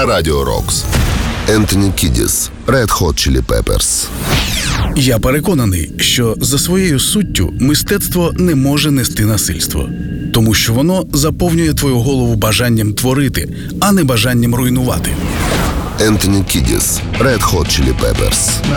на Радіо Рокс. Ентоні Кідіс, Red Hot Chili Peppers. Я переконаний, що за своєю суттю мистецтво не може нести насильство. Тому що воно заповнює твою голову бажанням творити, а не бажанням руйнувати. Ентоні Кідіс, Red Hot Chili Peppers.